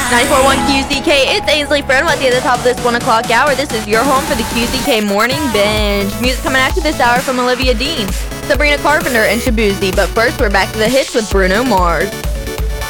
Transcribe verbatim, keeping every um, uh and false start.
ninety-four point one Q Z K, it's Ainsley Fernwetty at the top of this one o'clock hour. This is your home for the Q Z K Morning Binge. Music coming at you this hour from Olivia Dean, Sabrina Carpenter, and Shabuzi. But first, we're back to the hits with Bruno Mars.